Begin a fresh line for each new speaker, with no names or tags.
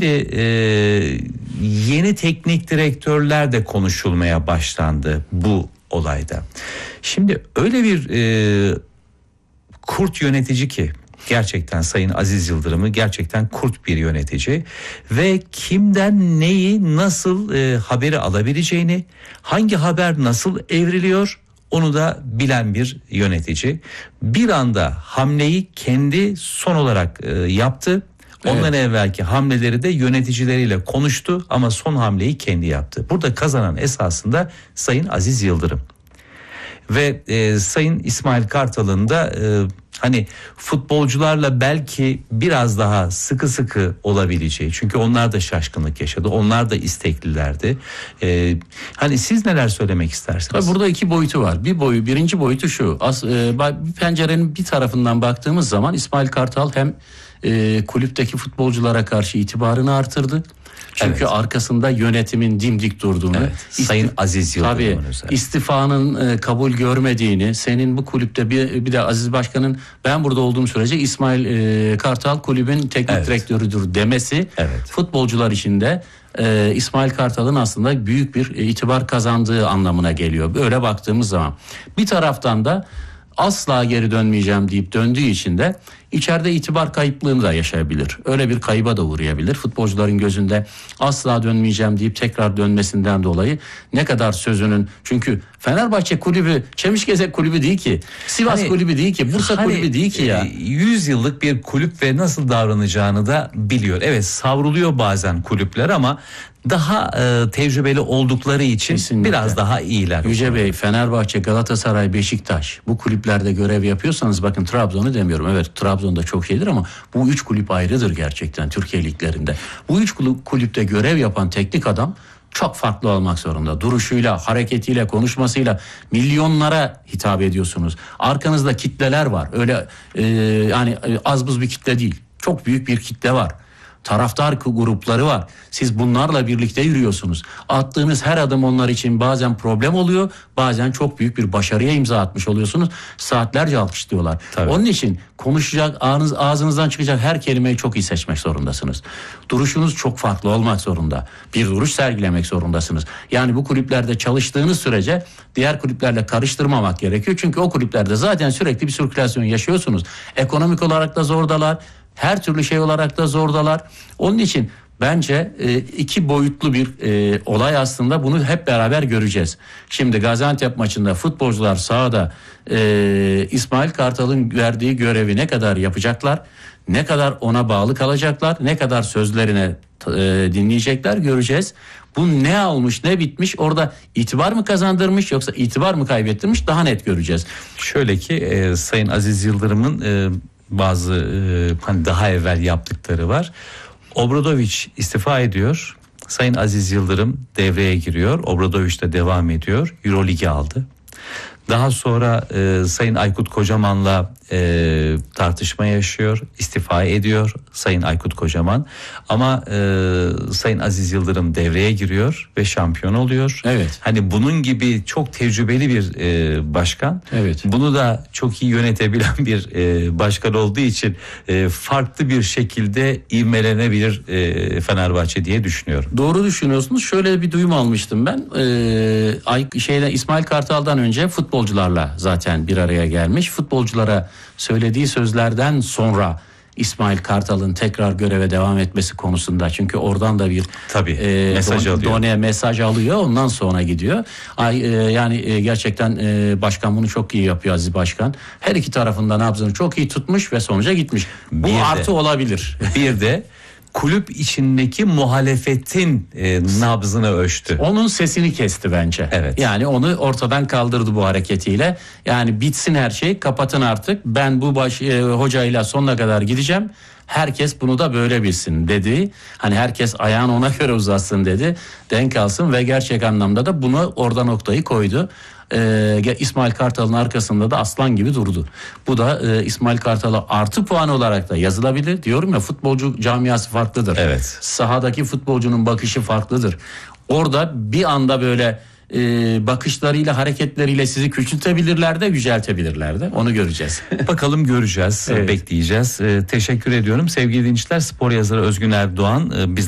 Şimdi yeni teknik direktörler de konuşulmaya başlandı bu olayda. Şimdi öyle bir kurt yönetici ki gerçekten Sayın Aziz Yıldırım'ı gerçekten kurt bir yönetici ve kimden neyi nasıl haberi alabileceğini, hangi haber nasıl evriliyor onu da bilen bir yönetici. Bir anda hamleyi kendi son olarak yaptı. Ondan evvelki hamleleri de yöneticileriyle konuştu ama son hamleyi kendi yaptı. Burada kazanan esasında Sayın Aziz Yıldırım. Ve Sayın İsmail Kartal'ın da hani futbolcularla belki biraz daha sıkı olabileceği. Çünkü onlar da şaşkınlık yaşadı. Onlar da isteklilerdi. Hani siz neler söylemek istersiniz?
Tabii burada iki boyutu var. Birinci boyutu şu. Bir pencerenin bir tarafından baktığımız zaman İsmail Kartal hem kulüpteki futbolculara karşı itibarını artırdı. Çünkü arkasında yönetimin dimdik durduğunu,
Sayın Aziz Yıldırım'ın
istifanın kabul görmediğini, senin bu kulüpte bir de Aziz Başkan'ın ben burada olduğum sürece İsmail Kartal kulübün teknik direktörüdür demesi futbolcular için de İsmail Kartal'ın aslında büyük bir itibar kazandığı anlamına geliyor. Böyle baktığımız zaman bir taraftan da asla geri dönmeyeceğim deyip döndüğü için de içeride itibar kayıplığını da yaşayabilir. Öyle bir kayıba da uğrayabilir. Futbolcuların gözünde asla dönmeyeceğim deyip tekrar dönmesinden dolayı ne kadar sözünün, çünkü Fenerbahçe kulübü Çemişgezek kulübü değil ki, Sivas kulübü değil ki, Bursa kulübü değil ki ya.
100 yıllık bir kulüp ve nasıl davranacağını da biliyor. Evet, savruluyor bazen kulüpler ama daha tecrübeli oldukları için kesinlikle biraz daha iyiler.
Yüce Bey, Fenerbahçe, Galatasaray, Beşiktaş bu kulüplerde görev yapıyorsanız, bakın Trabzon'u demiyorum. Evet, Trabzon'da çok şeydir ama bu 3 kulüp ayrıdır gerçekten Türkiye liglerinde. Bu 3 kulüpte görev yapan teknik adam çok farklı olmak zorunda. Duruşuyla, hareketiyle, konuşmasıyla milyonlara hitap ediyorsunuz. Arkanızda kitleler var. Öyle yani az buz bir kitle değil. Çok büyük bir kitle var. Taraftar grupları var. Siz bunlarla birlikte yürüyorsunuz. Attığınız her adım onlar için bazen problem oluyor. Bazen çok büyük bir başarıya imza atmış oluyorsunuz. Saatlerce alkışlıyorlar. Tabii. Onun için konuşacak, ağzınızdan çıkacak her kelimeyi çok iyi seçmek zorundasınız. Duruşunuz çok farklı olmak zorunda. Bir duruş sergilemek zorundasınız. Yani bu kulüplerde çalıştığınız sürece diğer kulüplerle karıştırmamak gerekiyor. Çünkü o kulüplerde zaten sürekli bir sirkülasyon yaşıyorsunuz. Ekonomik olarak da zordalar. Her türlü şey olarak da zordalar. Onun için bence iki boyutlu bir olay aslında, bunu hep beraber göreceğiz. Şimdi Gaziantep maçında futbolcular sahada İsmail Kartal'ın verdiği görevi ne kadar yapacaklar, ne kadar ona bağlı kalacaklar, ne kadar sözlerine dinleyecekler, göreceğiz. Bu ne olmuş, ne bitmiş, orada itibar mı kazandırmış yoksa itibar mı kaybettirmiş, daha net göreceğiz.
Şöyle ki Sayın Aziz Yıldırım'ın bazı hani daha evvel yaptıkları var. Obradoviç istifa ediyor. Sayın Aziz Yıldırım devreye giriyor. Obradoviç de devam ediyor. Euroligi aldı. Daha sonra Sayın Aykut Kocaman'la tartışma yaşıyor. İstifa ediyor Sayın Aykut Kocaman. Ama Sayın Aziz Yıldırım devreye giriyor ve şampiyon oluyor.
Evet.
Hani bunun gibi çok tecrübeli bir başkan.
Evet.
Bunu da çok iyi yönetebilen bir başkan olduğu için farklı bir şekilde ivmelenebilir Fenerbahçe diye düşünüyorum.
Doğru düşünüyorsunuz. Şöyle bir duyum almıştım ben. İsmail Kartal'dan önce futbolcularla zaten bir araya gelmiş. Futbolculara söylediği sözlerden sonra İsmail Kartal'ın tekrar göreve devam etmesi konusunda, çünkü oradan da bir mesaj alıyor, ondan sonra gidiyor. Yani gerçekten başkan bunu çok iyi yapıyor, Aziz Başkan. Her iki tarafından nabzını çok iyi tutmuş ve sonuca gitmiş. Bu artı olabilir.
Bir de kulüp içindeki muhalefetin nabzını ölçtü.
Onun sesini kesti bence.
Evet.
Yani onu ortadan kaldırdı bu hareketiyle. Yani bitsin her şey, kapatın artık. Ben bu hocayla sonuna kadar gideceğim. Herkes bunu da böyle bilsin dedi. Hani herkes ayağını ona göre uzatsın dedi. Denk alsın ve gerçek anlamda da bunu orada noktayı koydu. İsmail Kartal'ın arkasında da aslan gibi durdu. Bu da İsmail Kartal'a artı puan olarak da yazılabilir. Diyorum ya, futbolcu camiası farklıdır.
Evet.
Sahadaki futbolcunun bakışı farklıdır. Orada bir anda böyle bakışlarıyla, hareketleriyle sizi küçültebilirler de yüceltebilirler de. Onu göreceğiz.
Bakalım, göreceğiz, bekleyeceğiz. Teşekkür ediyorum. Sevgili dinleyiciler, spor yazarı Özgün Erdoğan biz